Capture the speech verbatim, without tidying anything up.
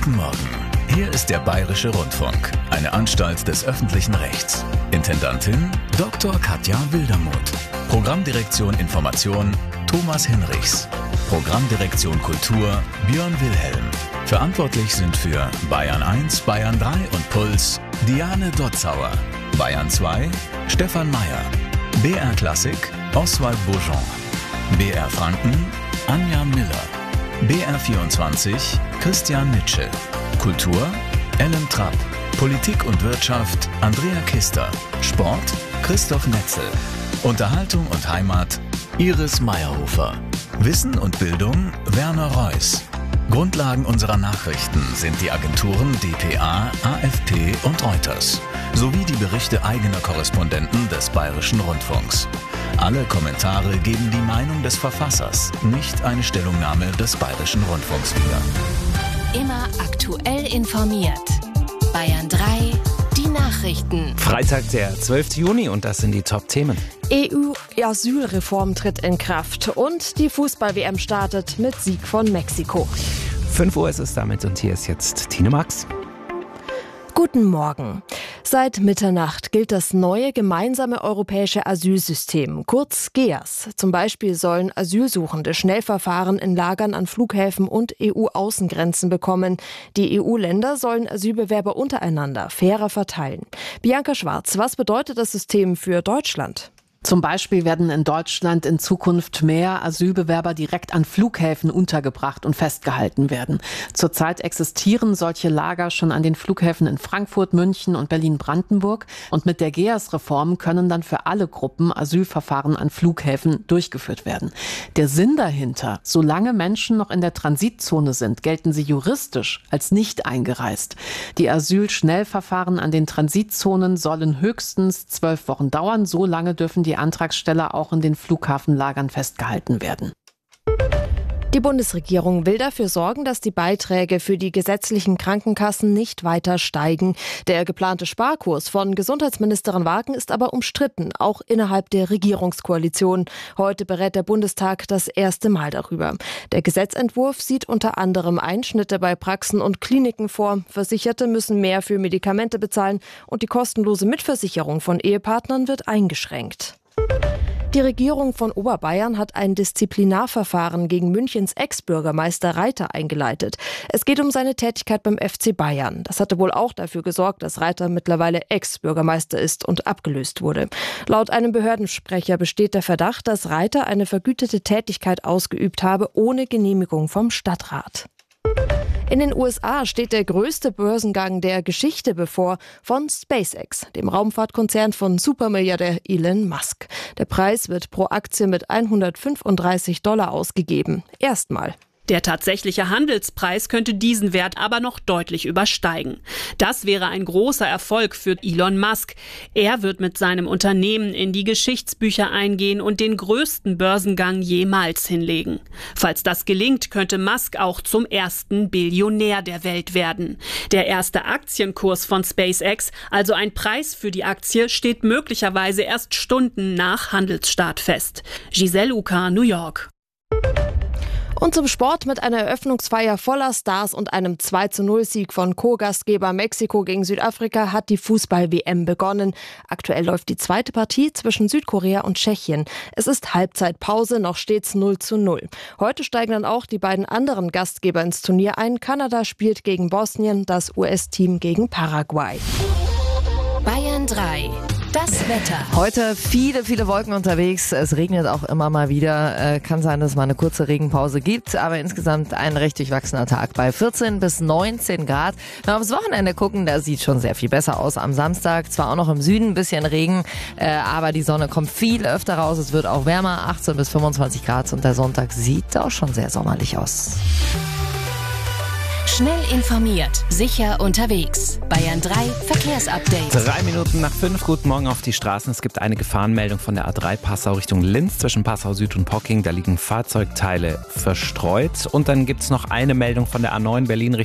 Guten Morgen. Hier ist der Bayerische Rundfunk, eine Anstalt des öffentlichen Rechts. Intendantin Doktor Katja Wildermuth. Programmdirektion Information Thomas Hinrichs. Programmdirektion Kultur Björn Wilhelm. Verantwortlich sind für Bayern eins, Bayern drei und Puls Diane Dotzauer. Bayern zwei Stefan Meyer. B R Klassik Oswald Beaujean. B R Franken Anja Miller. B R vierundzwanzig Christian Mitschel. Kultur Ellen Trapp. Politik und Wirtschaft Andrea Kister. Sport Christoph Netzel. Unterhaltung und Heimat Iris Meyerhofer. Wissen und Bildung Werner Reuss. Grundlagen unserer Nachrichten sind die Agenturen D P A, A F P und Reuters sowie die Berichte eigener Korrespondenten des Bayerischen Rundfunks. Alle Kommentare geben die Meinung des Verfassers, nicht eine Stellungnahme des Bayerischen Rundfunks wider. Immer aktuell informiert. Bayern drei, die Nachrichten. Freitag, der zwölfte Juni, und das sind die Top-Themen. E U-Asylreform tritt in Kraft und die Fußball-W M startet mit Sieg von Mexiko. fünf Uhr ist es damit und hier ist jetzt Tine Max. Guten Morgen. Seit Mitternacht gilt das neue gemeinsame europäische Asylsystem, kurz G E A S. Zum Beispiel sollen Asylsuchende Schnellverfahren in Lagern an Flughäfen und E U-Außengrenzen bekommen. Die E U-Länder sollen Asylbewerber untereinander fairer verteilen. Bianca Schwarz, was bedeutet das System für Deutschland? Zum Beispiel werden in Deutschland in Zukunft mehr Asylbewerber direkt an Flughäfen untergebracht und festgehalten werden. Zurzeit existieren solche Lager schon an den Flughäfen in Frankfurt, München und Berlin-Brandenburg. Und mit der G E A S-Reform können dann für alle Gruppen Asylverfahren an Flughäfen durchgeführt werden. Der Sinn dahinter: Solange Menschen noch in der Transitzone sind, gelten sie juristisch als nicht eingereist. Die Asylschnellverfahren an den Transitzonen sollen höchstens zwölf Wochen dauern. So lange dürfen die Antragsteller auch in den Flughafenlagern festgehalten werden. Die Bundesregierung will dafür sorgen, dass die Beiträge für die gesetzlichen Krankenkassen nicht weiter steigen. Der geplante Sparkurs von Gesundheitsministerin Wagen ist aber umstritten, auch innerhalb der Regierungskoalition. Heute berät der Bundestag das erste Mal darüber. Der Gesetzentwurf sieht unter anderem Einschnitte bei Praxen und Kliniken vor. Versicherte müssen mehr für Medikamente bezahlen und die kostenlose Mitversicherung von Ehepartnern wird eingeschränkt. Die Regierung von Oberbayern hat ein Disziplinarverfahren gegen Münchens Ex-Bürgermeister Reiter eingeleitet. Es geht um seine Tätigkeit beim F C Bayern. Das hatte wohl auch dafür gesorgt, dass Reiter mittlerweile Ex-Bürgermeister ist und abgelöst wurde. Laut einem Behördensprecher besteht der Verdacht, dass Reiter eine vergütete Tätigkeit ausgeübt habe, ohne Genehmigung vom Stadtrat. In den U S A steht der größte Börsengang der Geschichte bevor, von SpaceX, dem Raumfahrtkonzern von Supermilliardär Elon Musk. Der Preis wird pro Aktie mit hundertfünfunddreißig Dollar ausgegeben. Erstmal. Der tatsächliche Handelspreis könnte diesen Wert aber noch deutlich übersteigen. Das wäre ein großer Erfolg für Elon Musk. Er wird mit seinem Unternehmen in die Geschichtsbücher eingehen und den größten Börsengang jemals hinlegen. Falls das gelingt, könnte Musk auch zum ersten Billionär der Welt werden. Der erste Aktienkurs von SpaceX, also ein Preis für die Aktie, steht möglicherweise erst Stunden nach Handelsstart fest. Giselle Uka, New York. Und zum Sport: Mit einer Eröffnungsfeier voller Stars und einem zwei zu null Sieg von Co-Gastgeber Mexiko gegen Südafrika hat die Fußball-W M begonnen. Aktuell läuft die zweite Partie zwischen Südkorea und Tschechien. Es ist Halbzeitpause, noch stets null zu null. Heute steigen dann auch die beiden anderen Gastgeber ins Turnier ein. Kanada spielt gegen Bosnien, das U S-Team gegen Paraguay. Bayern drei. Das Wetter. Heute viele, viele Wolken unterwegs. Es regnet auch immer mal wieder. Äh, kann sein, dass es mal eine kurze Regenpause gibt. Aber insgesamt ein recht durchwachsener Tag bei vierzehn bis neunzehn Grad. Wenn wir aufs Wochenende gucken, da sieht schon sehr viel besser aus. Am Samstag zwar auch noch im Süden ein bisschen Regen, äh, aber die Sonne kommt viel öfter raus. Es wird auch wärmer, achtzehn bis fünfundzwanzig Grad. Und der Sonntag sieht auch schon sehr sommerlich aus. Schnell informiert, sicher unterwegs. Bayern drei Verkehrsupdate. Drei Minuten nach fünf. Guten Morgen auf die Straßen. Es gibt eine Gefahrenmeldung von der A drei Passau Richtung Linz zwischen Passau Süd und Pocking. Da liegen Fahrzeugteile verstreut. Und dann gibt es noch eine Meldung von der A neun Berlin